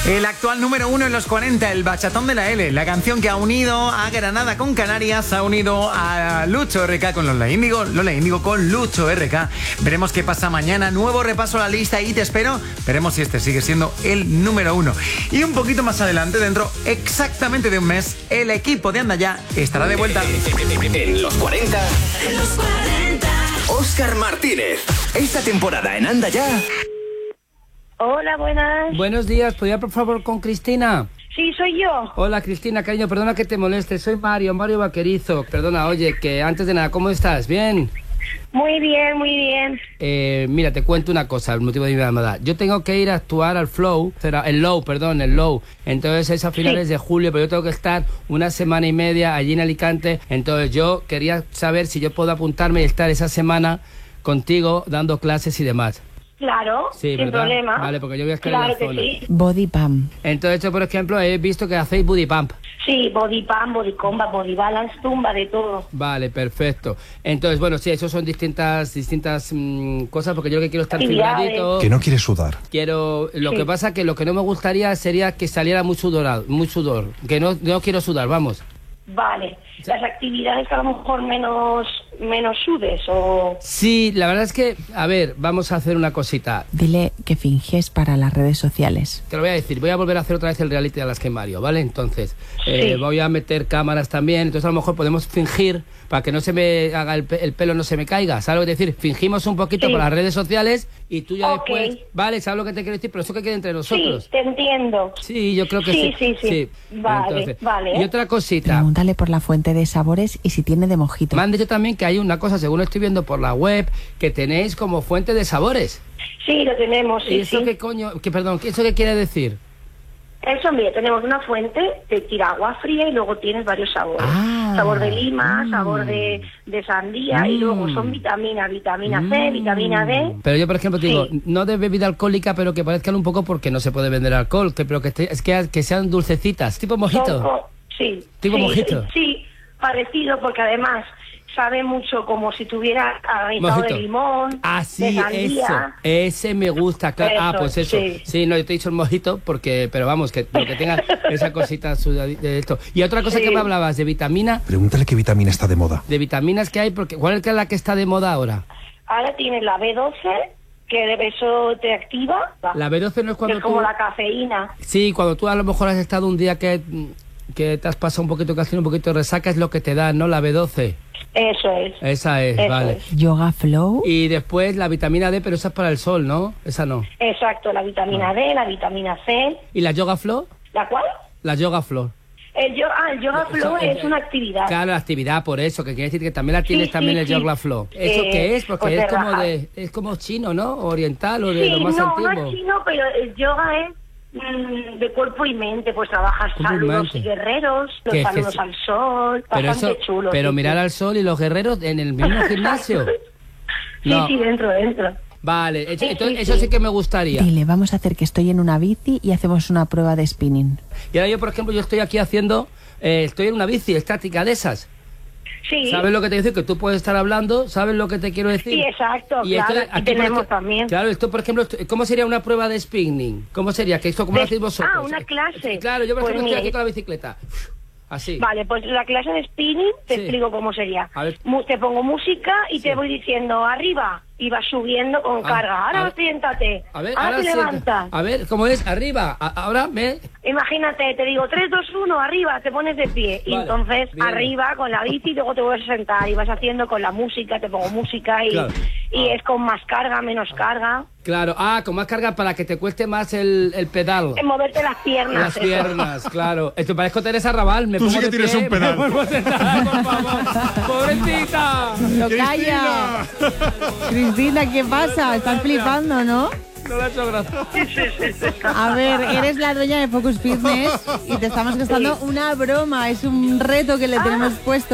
El actual número 1 en los 40, el bachatón de la L, la canción que ha unido a Granada con Canarias, ha unido a Lucho RK con Lola Índigo con Lucho RK. Veremos qué pasa mañana, nuevo repaso a la lista y te espero. Veremos si este sigue siendo el número 1. Y un poquito más adelante, dentro exactamente de un mes, el equipo de Anda Ya estará de vuelta. En los 40, Óscar Martínez. Esta temporada en Anda Ya. Hola, buenas. Buenos días, ¿podría por favor con Cristina? Sí, soy yo. Hola Cristina, cariño, perdona que te moleste, soy Mario Vaquerizo. Perdona, oye, que antes de nada, ¿cómo estás? ¿Bien? Muy bien, muy bien. Mira, te cuento una cosa, el motivo de mi llamada. Yo tengo que ir a actuar al el Low. Entonces es a finales de julio, pero yo tengo que estar una semana y media allí en Alicante. Entonces yo quería saber si yo puedo apuntarme y estar esa semana contigo dando clases y demás. Claro, sí, sin ¿verdad? problema. Vale, porque yo voy a estar claro en la zona. Sí. Body pump. Entonces yo, por ejemplo, he visto que hacéis body pump. Sí, body pump, body combat, body balance, tumba, de todo. Vale, perfecto. Entonces, bueno, sí, eso son distintas cosas, porque yo que quiero estar fibradito. Que no quiere sudar. Lo que pasa que lo que no me gustaría sería que saliera muy sudor, que no quiero sudar, vamos. Vale, las actividades que a lo mejor menos sudes o... Sí, la verdad es que, a ver, vamos a hacer una cosita. Dile que finges para las redes sociales. Te lo voy a decir, voy a volver a hacer otra vez el reality de Alaska y Mario, ¿vale? Entonces, voy a meter cámaras también, entonces a lo mejor podemos fingir para que no se me haga el pelo, no se me caiga, ¿sabes lo que decir? Fingimos un poquito para las redes sociales y tú ya después, ¿vale? ¿Sabes lo que te quiero decir? Pero eso que quede entre nosotros. Sí, te entiendo. Sí, yo creo que sí. Sí. Vale, entonces, vale. Y otra cosita. Pregúntale por la fuente de sabores y si tiene de mojito. Me han dicho también que hay una cosa, según estoy viendo por la web, que tenéis como fuente de sabores. Sí, lo tenemos, sí. ¿Y eso qué coño? ¿Eso qué quiere decir? Eso, mira, tenemos una fuente, te tira agua fría y luego tienes varios sabores. Sabor de lima, sabor de sandía y luego son vitamina C, vitamina D. Pero yo, por ejemplo, te digo, no de bebida alcohólica, pero que parezcan un poco porque no se puede vender alcohol, pero que sean dulcecitas, tipo mojito. Tipo mojito. Sí, parecido, porque además sabe mucho como si tuviera granizado de limón, de sandía. Ese me gusta, claro. Pues eso. Sí, no, yo te he dicho el mojito pero vamos, que tenga esa cosita de esto. Y otra cosa que me hablabas, de vitamina. Pregúntale qué vitamina está de moda. De vitaminas que hay, porque ¿cuál es la que está de moda ahora? Ahora tienes la B12, que eso te activa. La B12 no es cuando es como la cafeína. Sí, cuando tú a lo mejor has estado un día que te has pasado un poquito, que has tenido un poquito de resaca, es lo que te da, ¿no? La B12. Eso es. Esa es, vale. Yoga Flow. Y después la vitamina D, pero esa es para el sol, ¿no? Esa no. Exacto, la vitamina D, la vitamina C. ¿Y la Yoga Flow? ¿La cuál? La Yoga Flow. El Yoga Flow es una actividad. Claro, la actividad, por eso, que quiere decir que también la tienes el Yoga Flow. ¿Eso qué es? Porque es como chino, ¿no? Oriental o de lo más antiguo. No es chino, pero el yoga es de cuerpo y mente, pues trabajas saludos y guerreros, los saludos al sol, bastante chulo. Pero mirar al sol y los guerreros en el mismo gimnasio. Sí, dentro. Vale, entonces eso sí que me gustaría. Dile, vamos a hacer que estoy en una bici y hacemos una prueba de spinning. Y ahora yo, por ejemplo, estoy aquí haciendo, estoy en una bici estática de esas. Sí. ¿Sabes lo que te digo? Que tú puedes estar hablando, ¿sabes lo que te quiero decir? Sí, exacto, y claro, aquí tenemos también. Claro, esto, por ejemplo, ¿cómo sería una prueba de spinning? ¿Cómo sería? Que esto, ¿cómo lo hacéis vosotros? Una clase. Claro, yo, por ejemplo, estoy aquí con la bicicleta. Así. Vale, pues la clase de spinning te explico cómo sería. Te pongo música y te voy diciendo arriba y vas subiendo con carga. Ahora siéntate. Ahora te levantas. A ver, ¿cómo es? Arriba. Ahora me... Imagínate, te digo 3, 2, 1, arriba, te pones de pie. Vale, y entonces arriba con la bici y luego te vuelves a sentar y vas haciendo con la música, te pongo música y es con más carga, menos carga. Claro, con más carga para que te cueste más el pedal. En moverte las piernas. Las piernas, claro. Esto parezco Teresa Raval. Tú sí que tienes un pedal. Me vuelvo a sentar, por favor. ¡Pobrecita! ¡Lo calla! Cristina, ¿qué pasa? Estás flipando, ¿no? No le ha hecho gracia. A ver, eres la dueña de Focus Fitness y te estamos gastando una broma. Es un reto que le tenemos puesto.